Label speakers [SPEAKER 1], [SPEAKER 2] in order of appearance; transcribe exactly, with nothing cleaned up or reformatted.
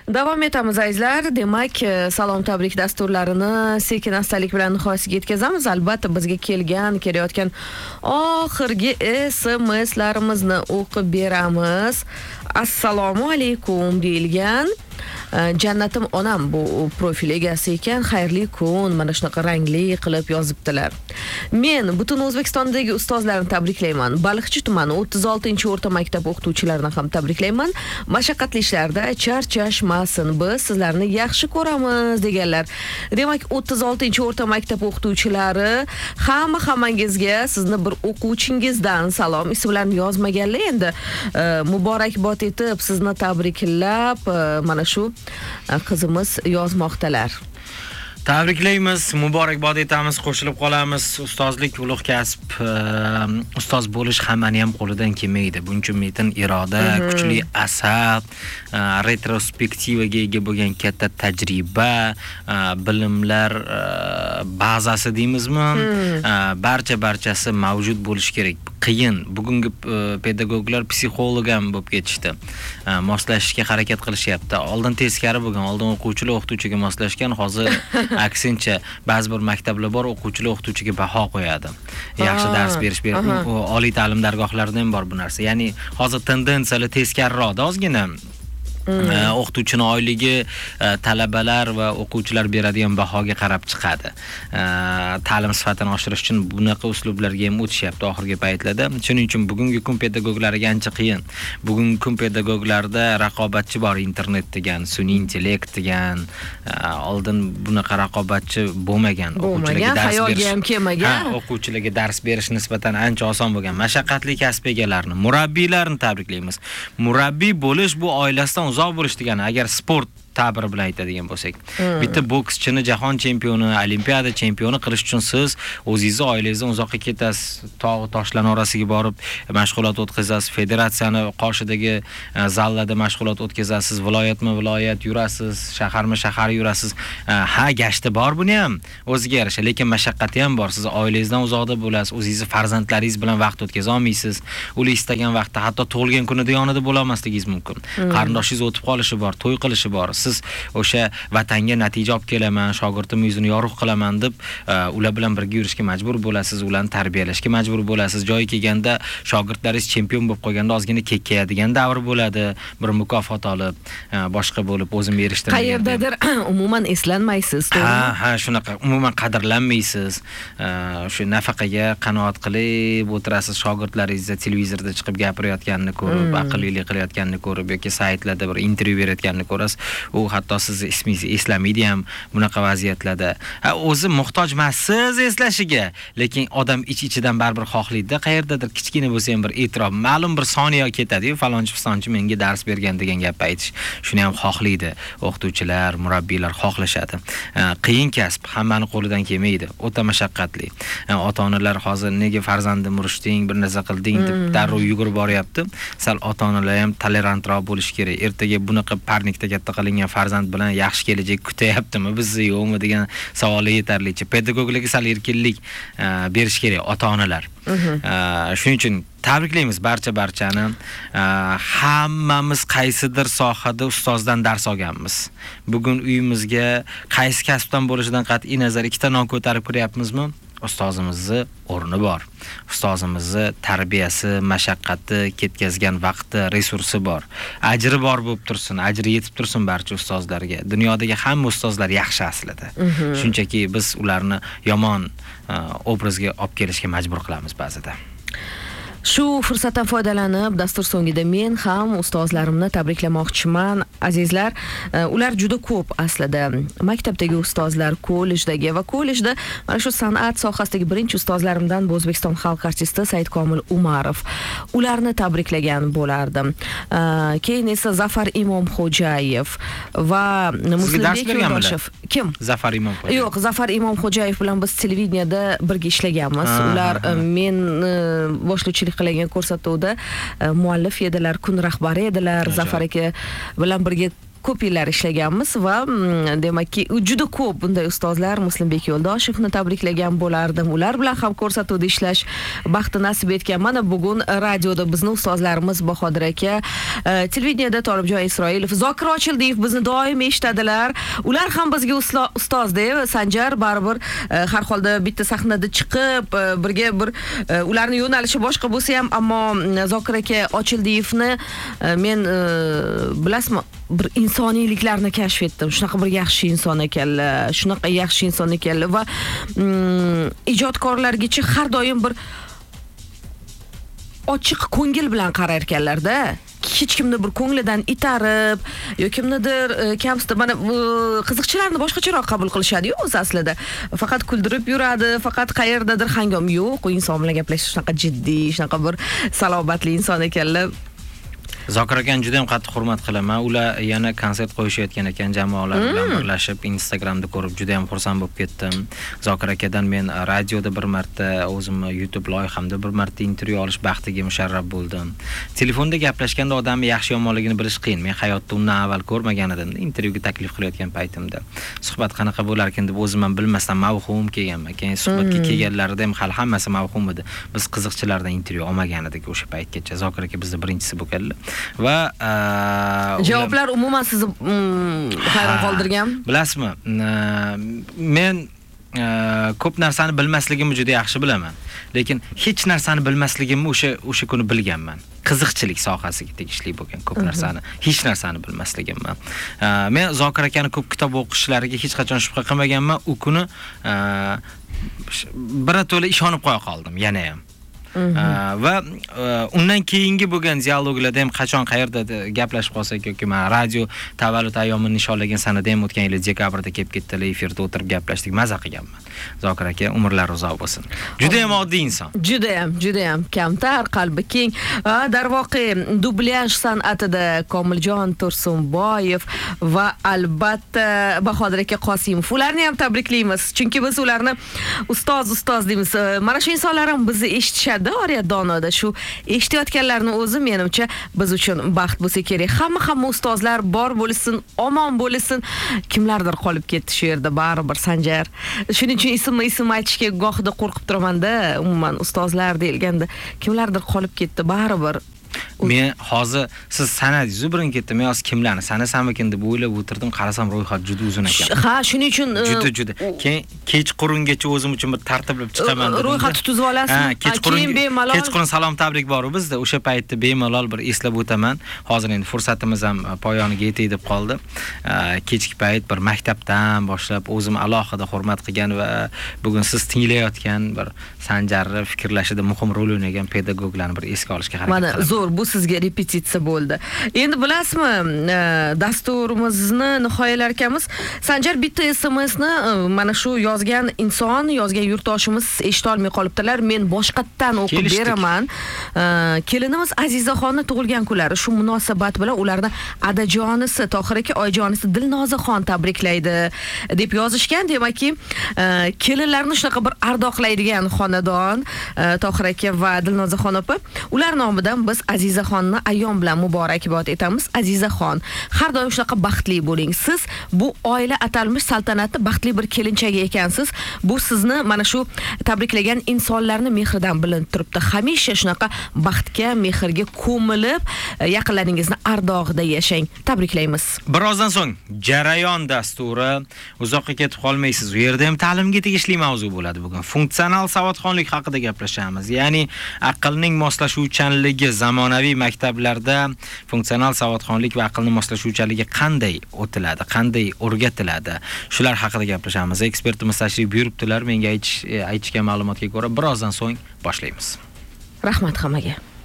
[SPEAKER 1] Davom etamiz azizlar. Demak, salom tabrik dasturlarini sekin-astalik bilan nihoyasiga yetkazamiz. Albatta bizga kelgan, kelayotgan oxirgi S M S'larimizni o'qib beramiz. Assalomu alaykum deyilgan. Jannatim onam bu profil egasi ekan. Xayrli kun, mana shunaqa rangli qilib yozibdilar. Men butun O'zbekistondagi ustozlarni tabriklayman. Baliqchi tumani o'ttiz oltinchi o'rta maktab o'qituvchilarini ham tabriklayman. Mashaqqatli ishlarda charchashmasin. Biz sizlarni yaxshi ko'ramiz deganlar. Demak, o'ttiz oltinchi o'rta maktab o'qituvchilari hamma hammangizga sizni bir o'quvchingizdan salom ismlarini yozmaganlar endi muborakbod etib sizni tabriklab mana shu qizimiz yozmoqdalar.
[SPEAKER 2] Tabriklaymiz, muborakbod etamiz, qo'shilib qolamiz. Ustozlik ulug' kasb, ustoz bo'lish hammani ham qo'lidan kelmaydi. Buning uchun metin iroda, kuchli asab, retrospektivaga ega bo'lgan katta tajriba, bilimlar bazasi deymizmi? Barcha barchasi mavjud bo'lishi kerak. Qiyin. Bugungi pedagoglar psixolog ham bo'lib ketishdi. Moslashishga harakat qilishyapti. Oldin teskari bo'lgan, oldin o'quvchilar o'qituvchiga moslashgan, hozir aksincha ba'zi bir maktablar bor, o'quvchilar o'qituvchiga baho qo'yadi. Yaxshi dars berish berib, oliy ta'lim dargohlarida ham bor bu narsa. Ya'ni hozir tendensiyalar teskariroqda ozgina. O'qituvchining oyligi talabalar va o'quvchilar beradigan bahoga qarab chiqadi. Ta'lim sifatini oshirish uchun bunaqa uslublarga ham o'tishyapti oxirgi paytlarda. Shuning uchun bugungi kun pedagoglariga ancha qiyin. Bugungi kun pedagoglarda raqobatchi bor, internet degan, sun'iy intellekt degan. Oldin bunaqa raqobatchi bo'lmagan.
[SPEAKER 1] O'quvchilarga dars berish ham kelmagan.
[SPEAKER 2] O'quvchilarga dars berish nisbatan ancha oson bo'lgan. Mashaqqatli kasb egalarini, murabbiylarni tabriklaymiz. Murabbiy bo'lish bu oilasidan uzoq bo'lish degani. Agar sport ta'biri bilan aytadigan bo'lsak, bitta bokschini jahon chempioni, olimpiada chempioni qilish uchun siz o'zingizni oilangizdan uzoqqa ketasiz, tog' toshlar orasiga borib mashg'ulot o'tkazasiz, federatsiyani qoshidagi zallarda mashg'ulot o'tkazasiz, viloyatma viloyat yurasiz, shaharma shahar yurasiz. Ha, gashti bor buni ham o'ziga yarasha, lekin mashaqqati ham bor. Siz oilangizdan uzoqda bo'lasiz, o'zingizni farzandlaringiz bilan vaqt o'tkaza olmaysiz. Ular istagan vaqtda, hatto tug'ilgan kunida yonida bo'la olmasligingiz mumkin. Qarindoshingiz o'tib qolishi bor, to'y qilishi bor. Siz o'sha vatanga natija olib kelaman, shogirdim yuzini yorug' qilaman deb ular bilan birga yurishga majbur bo'lasiz, ularni tarbiyalashga majbur bo'lasiz. Joyi kelganda shogirdlaringiz chempion bo'lib qolganda ozgina kekkayadigan davr bo'ladi, bir mukofot olib, boshqa bo'lib o'zim erishtirgan.
[SPEAKER 1] Qayerdadir umuman eslanmaysiz, to'g'rimi?
[SPEAKER 2] Ha, ha, shunaqa, umuman qadrlanmaysiz. Shu nafaqaga qanoat qilib o'tirasiz, shogirdlaringiz televizorda chiqib gapirayotganini ko'rib, aqllilik qilayotganini ko'rib yoki saytlarda bir intervyu berayotganini ko'rasiz. U hatto sizni ismingizni eslamaydi ham bunaqa vaziyatlarda. Ha, o'zi muhtoj emas eslashiga, lekin odam ich-ichidan baribir xohlaydi-da, qayerdadir kichkina bo'lsa ham bir e'tirof, ma'lum bir soniya ketadi-yu, falonchi pistonchi menga dars bergan degan gap aytish. Shuni ham xohlaydi. O'qituvchilar, murabbiylar xohlashadi. Qiyin kasb, hammani qo'lidan kelmaydi. O'ta mashaqqatli. Ota-onalar hozir nega farzandim urishding, bir narsa qilding deb darrov yugurib boryapti. Sal ota-onalar ham tolerantroq bo'lish kerak. Ertaga bunaqa parnikda katta qilingan farzand bilan yaxshi kelajak kutyaptimi, bizni yo'qmi degan savollar yetarlicha. Pedagoglarga sal erkinlik berish kerak ota-onalar. Shuning uchun tabriklaymiz barcha barchani. Hammamiz qaysidir sohada ustozdan dars olganmiz. Bugun uyimizga qaysi kasbdan bo'lishidan qat'iy nazar ikkita non ko'tarib kiryapmizmi? Ustozimizni o'rni bor. Ustozimizni tarbiyasi, mashaqqati, ketkazgan vaqti, resursi bor. Ajri bor bo'lib tursin, ajri yetib tursin barcha ustozlarga. Dunyodagi hamma ustozlar yaxshi aslida. Shunchaki biz ularni yomon obrazga olib kelishga majbur qilamiz ba'zida.
[SPEAKER 1] Shu fursatdan foydalanib, dastur so'ngida men ham ustozlarimni tabriklamoqchiman. Azizlar, ular juda ko'p aslida. Maktabdagi ustozlar, kollejdagi va kollejda mana shu san'at sohasidagi birinchi ustozlarimdan bu O'zbekiston xalq artisti Saidkomil Umarov. Ularni tabriklagan bo'lardim. Keyin esa Zafar Imomxo'jayev va Muslimbek Yo'ldoshev. Kim?
[SPEAKER 2] Zafar Imomxo'jayev.
[SPEAKER 1] Yo'q, Zafar Imomxo'jayev bilan biz televideniyada birga ishlaganmiz. Ular men boshlovchilik qilgan ko'rsatuvda muallif edilar, kun rahbari edilar. Zafar aka bilan birga ko'p yillar ishlaganmiz va demakki juda ko'p bunday ustozlar Muslimbek Yo'ldoshevni tabriklagan bo'lardim. Ular bilan ham ko'rsatuvda ishlash baxti nasib etgan. Mana bugun radioda bizni ustozlarimiz Bahodir aka, televideniyada Tolibjon Isroilov, Zokir Ochildiyev bizni doim eshitadilar. Ular ham bizga ustozda. Sanjar baribir har holda bitta sahnada chiqib, birga bir ularning yo'nalishi boshqa bo'lsa ham, ammo Zokir aka Ochildiyevni men bilasizmi, bir insoniyliklarni kashf etdim. Shunaqa bir yaxshi inson ekanlar, shunaqa yaxshi inson ekanlar va ijodkorlargacha har doim bir ochiq ko'ngil bilan qarar ekanlar-da. Hech kimni bir ko'nglidan itarib yoki kimnidir kamsitib, mana qiziqchilarni boshqacharoq qabul qilishadi-yu o'zi aslida. Faqat kuldirib yuradi, faqat qayerdadir hangom yo'q, u inson bilan gaplashish shunaqa jiddiy, shunaqa bir salobatli inson ekanlar.
[SPEAKER 2] Zokir akani juda ham qattiq hurmat qilaman. Ular yana konsert qo'yishayotgan ekan, jamoalar bilan birlashib Instagramda ko'rib juda ham xursand bo'lib ketdim. Zokir akadan men radioda bir marta, o'zimni YouTube loyihamda bir marta intervyu olish baxtiga musharraf bo'ldim. Telefonda gaplashganda odamning yaxshi yomonligini bilish qiyin. Men hayotda undan avval ko'rmagan edim. Intervyuga taklif qilayotgan paytimda suhbat qanaqa bo'lar ekan deb o'zim ham bilmasdan mavhum kelganman. Keyin suhbatga kelganlarida ham hali hammasi mavhum edi. Biz qiziqchilardan intervyu olmagan edik o'sha paytgacha. Zokir aka bizda birinchisi bo'lganlar. Va
[SPEAKER 1] javoblar umuman sizni hayron qoldirgan.
[SPEAKER 2] Bilasizmi, men ko'p narsani bilmasligimni juda yaxshi bilaman, lekin hech narsani bilmasligimni o'sha o'sha kuni bilganman. Qiziqchilik sohasiga tegishli bo'lgan ko'p narsani, hech narsani bilmasligimni. Men Zokir akani ko'p kitob o'qishlariga hech qachon shubha qilmaganman. U kuni birato'la ishonib qo'ya qoldim yana ham. Va undan keyingi bo'lgan dialoglarda ham qachon qayerda gaplashib qolsak yoki men radio tavallud ayyomini nishonlagan sanada ham o'tgan yil dekabrda kelib ketdilar, efirda o'tirib gaplashdik, maza qilganman. Zokir aka umrlari uzoq bo'lsin. Juda ham oddiy inson.
[SPEAKER 1] Juda ham, juda ham kamtar, qalbi keng. Darvoqe dublyaj san'atida Komiljon Tursunboyev va albatta Bahodir aka Qosimov. Ularni ham tabriklaymiz, chunki biz ularni ustoz ustoz deymiz. Mana shu insonlar ham bizni eshitishadi. Oriyat donoda shu eshitayotganlarni o'zi menimcha biz uchun baxt bo'lsa kerak. Hamma hamma ustozlar bor bo'lsin, omon bo'lsin. Kimlardir qolib ketdi shu yerda baribir Sanjar. Shuning uchun ismni ism aytishga gohida qo'rqib turaman-da, umuman ustozlar deilganda kimlardir qolib ketdi baribir.
[SPEAKER 2] Men hozir siz sanadingiz birin ketdi, men hozir kimlarni sanasammikin deb o'ylab o'tirdim, qarasam ro'yxat juda uzun ekan.
[SPEAKER 1] Ha, shuning uchun
[SPEAKER 2] juda juda. Keyin kechqurungacha o'zim uchun bir tartiblab chiqaman dedim.
[SPEAKER 1] Ro'yxat tuzib olasiz.
[SPEAKER 2] Ha, kechqurun bemalol. Kechqurun salom tabrik bor bizda. O'sha paytda bemalol bir eslab o'taman. Hozir endi fursatimiz ham poyoniga yetay deb qoldi. Kechki payt bir maktabdan boshlab o'zim alohida hurmat qilgan va bugun siz tinglayotgan bir Sanjarni fikrlashida muhim rol o'ynagan pedagoglarni bir esga olishga harakat qilaman.
[SPEAKER 1] Mana zo'r, bu sizga repetitsiya bo'ldi. Endi bilasizmi, dasturimizni nihoyalarkamiz. Sanjar bitta S M S ni mana shu yozgan inson, yozgan yurtdoshimiz eshita olmay qolibdilar. Men boshqatdan o'qib beraman. Kelinimiz Azizaxonni tug'ilgan kunlari, shu munosabat bilan ularni adajonisi, Tohir aka oyijonisi Dilnozaxon tabriklaydi deb yozishgan. Demakki, kelinlarni shunaqa bir ardoqlaydigan xonadon Tohir aka va Dilnozaxon opa. Ular nomidan biz Azizaxonni ayyom bilan muborakbod etamiz. Azizaxon, har doim shunaqa baxtli bo'ling. Siz bu oila atalmish saltanatli baxtli bir kelinchagi ekansiz. Bu sizni mana shu tabriklagan insonlarning mehridan bilinib turibdi. Hamisha shunaqa baxtga, mehrga ko'milib, yaqinlaringizni ardog'ida yashang. Tabriklaymiz.
[SPEAKER 2] Birozdan so'ng jarayon dasturi, uzoqqa ketib qolmaysiz. U yerda ham ta'limga tegishli mavzu bo'ladi bugun. Funksional savodxonlik haqida gaplashamiz. Ya'ni aqlning moslashuvchanligi zamonaviy maktablarda funksional savodxonlik va aqlni moslashuvchanligi qanday o'tiladi, qanday o'rgatiladi? Shular haqida gaplashamiz. Ekspertimiz tashrif buyuribdilar. Menga aytishgan ma'lumotga ko'ra birozdan so'ng boshlaymiz.
[SPEAKER 1] Rahmat hammaga.